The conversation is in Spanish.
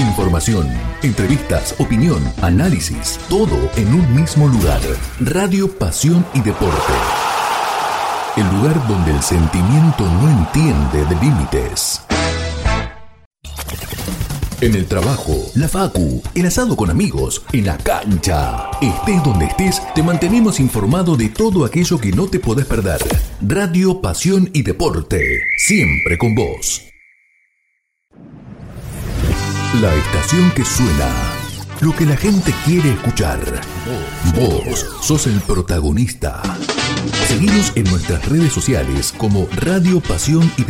Información, entrevistas, opinión, análisis, todo en un mismo lugar. Radio Pasión y Deporte. El lugar donde el sentimiento no entiende de límites. En el trabajo, la facu, el asado con amigos, en la cancha. Estés donde estés, te mantenemos informado de todo aquello que no te podés perder. Radio Pasión y Deporte, siempre con vos. La estación que suena, lo que la gente quiere escuchar. Vos sos el protagonista. Seguinos en nuestras redes sociales como Radio Pasión y Deporte.